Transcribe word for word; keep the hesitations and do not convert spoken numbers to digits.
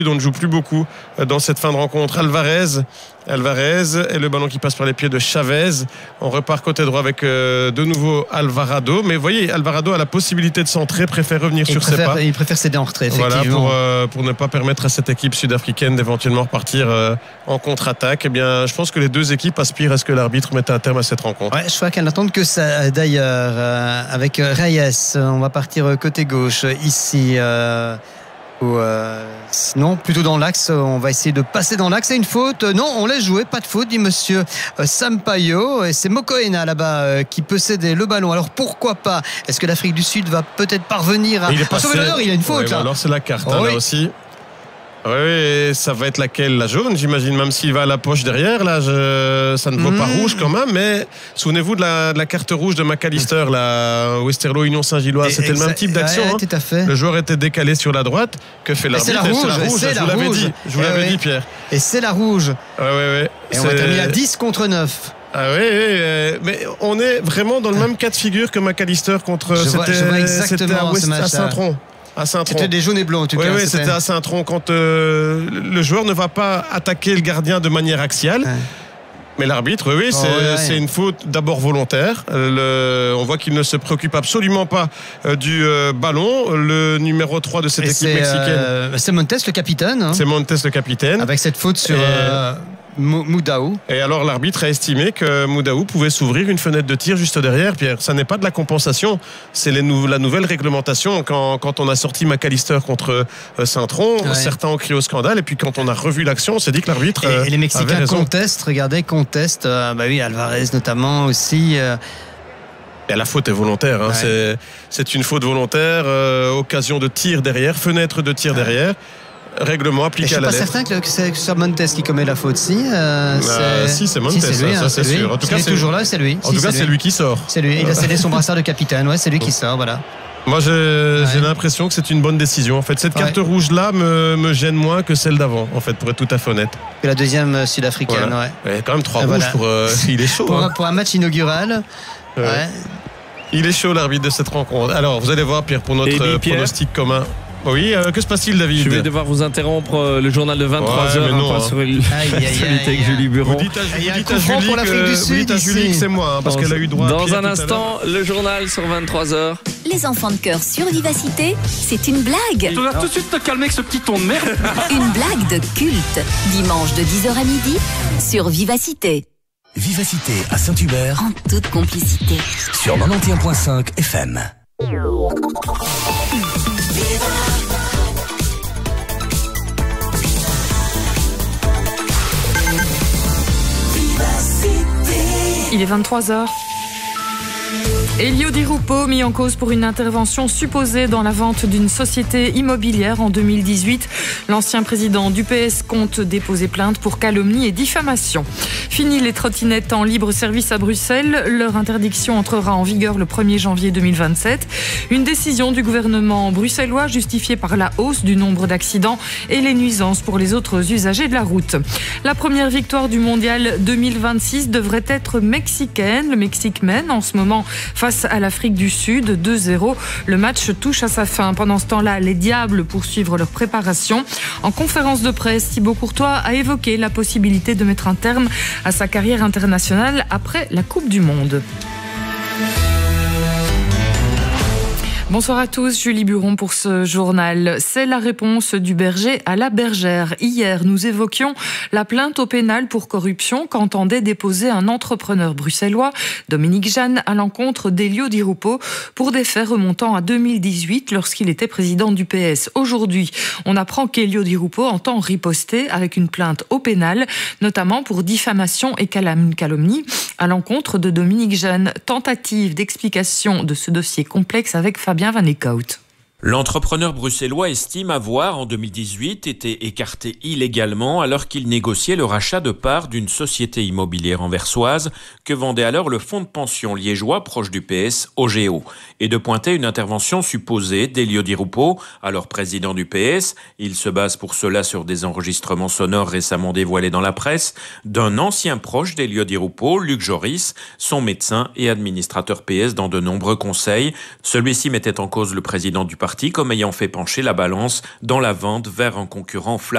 On ne joue plus beaucoup dans cette fin de rencontre. Alvarez, Alvarez et le ballon qui passe par les pieds de Chavez. On repart côté droit avec euh, de nouveau Alvarado. Mais vous voyez, Alvarado a la possibilité de centrer, préfère revenir il sur préfère, ses pas. Il préfère céder en retrait, effectivement. Voilà, pour, euh, pour ne pas permettre à cette équipe sud-africaine d'éventuellement repartir euh, en contre-attaque. Eh bien, je pense que les deux équipes aspirent à ce que l'arbitre mette un terme à cette rencontre. Ouais, je crois qu'elle n'attend que ça, d'ailleurs. Euh, avec Reyes, on va partir côté gauche, ici. Euh Ou euh, non, plutôt dans l'axe. On va essayer de passer dans l'axe. C'est une faute. Non, on laisse jouer. Pas de faute, dit monsieur Sampaio. Et c'est Mokoena là-bas euh, qui peut céder le ballon. Alors pourquoi pas? Est-ce que l'Afrique du Sud va peut-être parvenir à, il est à sauver l'honneur? Il a une faute. Ouais, là. Alors c'est la carte oh, hein, oui. là aussi. Oui, ça va être laquelle? La jaune, j'imagine, même s'il va à la poche derrière. Là, je... ça ne vaut mmh. pas rouge quand même. Mais souvenez-vous de la, de la carte rouge de McAllister, la Westerlo Union Saint-Gilloise. C'était exa- le même type d'action. Ouais, hein. tout à fait. Le joueur était décalé sur la droite. Que fait l'arbitre? C'est la rouge. C'est la rouge. C'est je la vous l'avais rouge. dit. Je vous l'avais ouais. dit, Pierre. Et c'est la rouge. Ouais, ouais, ouais. Et c'est... on va terminer à dix contre neuf. Ah oui, oui, mais on est vraiment dans le même cas de figure que McAllister contre. Je c'était, vois, je vois exactement c'était à, West, ce match, à Saint-Tron. À Saint-Tron. C'était des jaunes et blancs en tout oui, cas. Oui, c'était à Saint-Tron quand euh, le joueur ne va pas attaquer le gardien de manière axiale. Ouais. Mais l'arbitre, oui, c'est, oh, ouais. c'est une faute d'abord volontaire. Le, on voit qu'il ne se préoccupe absolument pas euh, du euh, ballon. Le numéro trois de cette et équipe c'est, mexicaine. Euh, c'est Montes le capitaine. Hein. C'est Montes le capitaine. Avec cette faute sur. Et... Euh... Moudahou. Et alors l'arbitre a estimé que Moudahou pouvait s'ouvrir une fenêtre de tir juste derrière, Pierre. Ça n'est pas de la compensation, c'est les nou- la nouvelle réglementation. Quand, quand on a sorti McAllister contre euh, Saint-Tron, ouais. certains ont crié au scandale, et puis quand on a revu l'action, on s'est dit que l'arbitre euh, et, et les Mexicains contestent, regardez, contestent. Euh, bah oui, Alvarez notamment aussi. Euh... Et la faute est volontaire, hein. ouais. c'est, c'est une faute volontaire, euh, occasion de tir derrière, fenêtre de tir ouais. derrière. Règlement appliqué à la lettre. Je ne suis pas certain que c'est, que c'est Montes qui commet la faute. Si, euh, euh, si c'est Montes, si, c'est lui, ça, hein, ça c'est, c'est sûr. En tout cas, c'est toujours là, c'est lui. En si, tout cas, c'est, c'est lui. lui qui sort. C'est lui. Il a cédé son brassard de capitaine. Ouais, c'est lui qui sort. Voilà. Moi, j'ai, ouais. j'ai l'impression que c'est une bonne décision. En fait, cette carte ouais. rouge-là me, me gêne moins que celle d'avant. En fait, pour être tout à fait honnête. Que la deuxième sud-africaine. Voilà. Ouais. Il y a quand même trois rouges voilà. pour. Euh, il est chaud. pour, hein. pour un match inaugural. Ouais. Ouais. Il est chaud, l'arbitre de cette rencontre. Alors, vous allez voir, Pierre, pour notre euh, pronostic commun. Oui, euh, que se passe-t-il, David? Je vais devoir vous interrompre euh, le journal de vingt-trois heures, ouais, non, hein, hein. sur celui avec Julie Buron. Vous dites à, vous dites à Julie, pour l'Afrique du Sud, vous dites à Julie que c'est moi, hein, parce dans, qu'elle a eu droit à Dans Pierre un instant, le journal sur vingt-trois heures. Les enfants de cœur sur Vivacité, c'est une blague. Tu vas tout de suite te calmer avec ce petit ton de merde. Une blague de culte, dimanche de dix heures à midi, sur Vivacité. Vivacité à Saint-Hubert. En toute complicité. Sur quatre-vingt-onze virgule cinq F M. Il est vingt-trois heures. Elio Di Rupo, mis en cause pour une intervention supposée dans la vente d'une société immobilière en deux mille dix-huit. L'ancien président du P S compte déposer plainte pour calomnie et diffamation. Fini les trottinettes en libre service à Bruxelles. Leur interdiction entrera en vigueur le premier janvier deux mille vingt-sept. Une décision du gouvernement bruxellois justifiée par la hausse du nombre d'accidents et les nuisances pour les autres usagers de la route. La première victoire du mondial deux mille vingt-six devrait être mexicaine. Le Mexique mène en ce moment face à l'Afrique du Sud, deux zéro. Le match touche à sa fin. Pendant ce temps-là, les Diables poursuivent leur préparation. En conférence de presse, Thibaut Courtois a évoqué la possibilité de mettre un terme à sa carrière internationale après la Coupe du Monde. Bonsoir à tous, Julie Buron pour ce journal. C'est la réponse du berger à la bergère. Hier, nous évoquions la plainte au pénal pour corruption qu'entendait déposer un entrepreneur bruxellois, Dominique Jeanne, à l'encontre d'Elio Di Rupo pour des faits remontant à deux mille dix-huit lorsqu'il était président du P S. Aujourd'hui, on apprend qu'Elio Di Rupo entend riposter avec une plainte au pénal, notamment pour diffamation et calomnie à l'encontre de Dominique Jeanne. Tentative d'explication de ce dossier complexe avec Fabien Van Eekhout. L'entrepreneur bruxellois estime avoir, en deux mille dix-huit, été écarté illégalement alors qu'il négociait le rachat de parts d'une société immobilière anversoise que vendait alors le fonds de pension liégeois proche du P S, O G O, et de pointer une intervention supposée d'Elio Di Rupo, alors président du P S. Il se base pour cela sur des enregistrements sonores récemment dévoilés dans la presse d'un ancien proche d'Elio Di Rupo, Luc Joris, son médecin et administrateur P S dans de nombreux conseils. Celui-ci mettait en cause le président du parti partie comme ayant fait pencher la balance dans la vente vers un concurrent flamand.